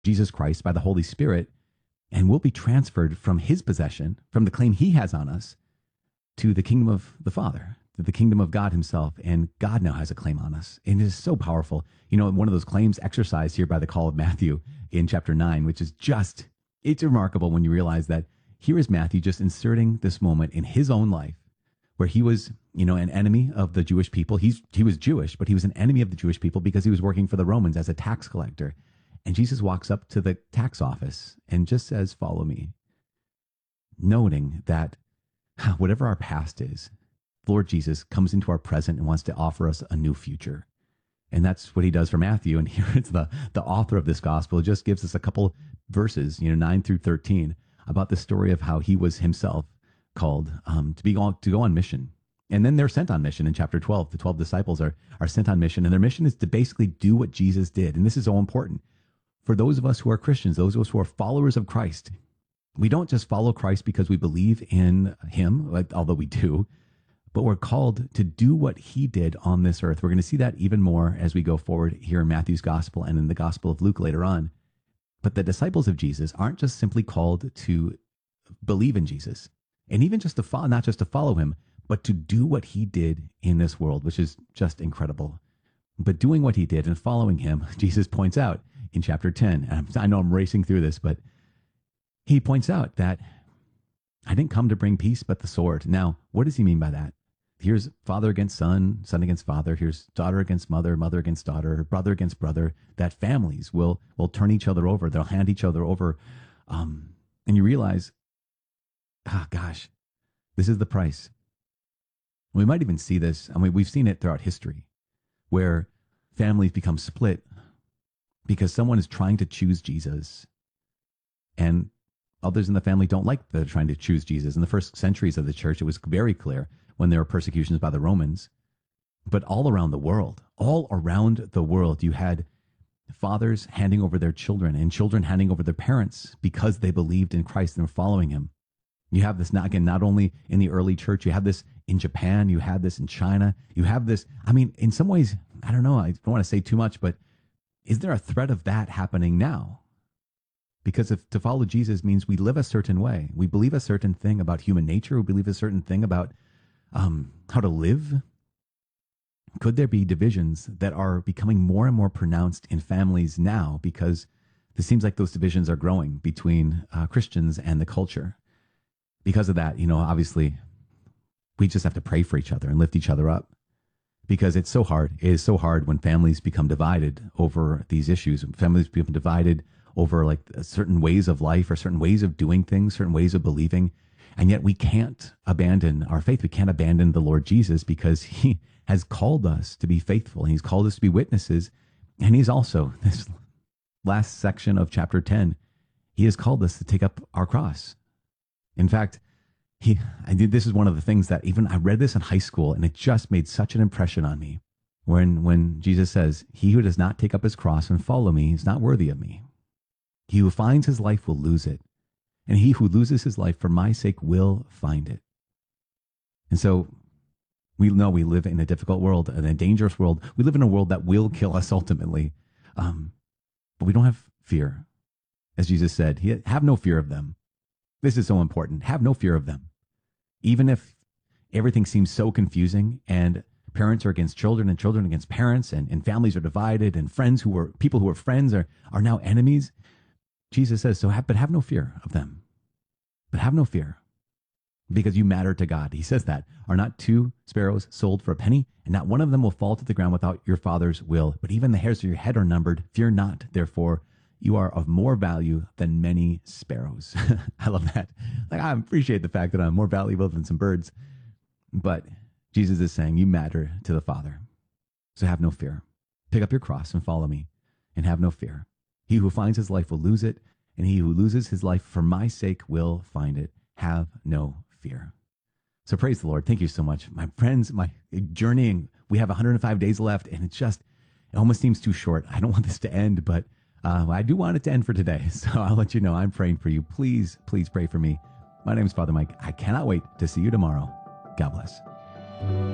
Jesus Christ by the Holy Spirit, and we'll be transferred from his possession, from the claim he has on us, to the kingdom of the Father, to the kingdom of God himself. And God now has a claim on us. And it is so powerful. You know, one of those claims exercised here by the call of Matthew in chapter 9, which is just, it's remarkable when you realize that here is Matthew just inserting this moment in his own life where he was, you know, an enemy of the Jewish people. He was Jewish, but he was an enemy of the Jewish people because he was working for the Romans as a tax collector. And Jesus walks up to the tax office and just says, "Follow me," noting that whatever our past is, Lord Jesus comes into our present and wants to offer us a new future. And that's what he does for Matthew. And here it's the author of this gospel. It just gives us a couple verses, 9 through 13, about the story of how he was himself called to go on mission. And then they're sent on mission in chapter 12. The 12 disciples are sent on mission, and their mission is to basically do what Jesus did. And this is so important. For those of us who are Christians, those of us who are followers of Christ, we don't just follow Christ because we believe in him, although we do, but we're called to do what he did on this earth. We're going to see that even more as we go forward here in Matthew's gospel and in the gospel of Luke later on. But the disciples of Jesus aren't just simply called to believe in Jesus, and even just to follow, not just to follow him, but to do what he did in this world, which is just incredible. But doing what he did and following him, Jesus points out in chapter 10, and I know I'm racing through this, but he points out that I didn't come to bring peace, but the sword. Now, what does he mean by that? Here's father against son, son against father. Here's daughter against mother, mother against daughter, brother against brother, that families will turn each other over. They'll hand each other over. And you realize, gosh, this is the price. We might even see this. I mean, we've seen it throughout history where families become split because someone is trying to choose Jesus and others in the family don't like that they're trying to choose Jesus. In the first centuries of the church, it was very clear when there were persecutions by the Romans. But all around the world, you had fathers handing over their children and children handing over their parents because they believed in Christ and were following him. You have this, not only in the early church, you have this in Japan, you had this in China, you have this, I mean, in some ways, I don't know, I don't want to say too much, but is there a threat of that happening now? Because if to follow Jesus means we live a certain way, we believe a certain thing about human nature, we believe a certain thing about how to live. Could there be divisions that are becoming more and more pronounced in families now because it seems like those divisions are growing between Christians and the culture? Because of that, obviously, we just have to pray for each other and lift each other up because it's so hard. It is so hard when families become divided over these issues. Families become divided over like certain ways of life or certain ways of doing things, certain ways of believing. And yet we can't abandon our faith. We can't abandon the Lord Jesus because he has called us to be faithful. And he's called us to be witnesses. And he's also, this last section of chapter 10, he has called us to take up our cross. In fact, this is one of the things that even I read this in high school and it just made such an impression on me. When Jesus says, "He who does not take up his cross and follow me is not worthy of me. He who finds his life will lose it. And he who loses his life for my sake will find it." And so we know we live in a difficult world, in a dangerous world. We live in a world that will kill us ultimately. But we don't have fear. As Jesus said, have no fear of them. This is so important. Have no fear of them. Even if everything seems so confusing and parents are against children and children against parents and families are divided and people who were friends are now enemies. Jesus says, but have no fear of them. But have no fear because you matter to God. He says that. Are not 2 sparrows sold for a penny? And not one of them will fall to the ground without your Father's will. But even the hairs of your head are numbered. Fear not, therefore, you are of more value than many sparrows. I love that. I appreciate the fact that I'm more valuable than some birds. But Jesus is saying, you matter to the Father. So have no fear. Pick up your cross and follow me and have no fear. He who finds his life will lose it, and he who loses his life for my sake will find it. Have no fear. So praise the Lord. Thank you so much. My friends, my journeying, we have 105 days left, and it almost seems too short. I don't want this to end, but I do want it to end for today. So I'll let you know I'm praying for you. Please, please pray for me. My name is Father Mike. I cannot wait to see you tomorrow. God bless.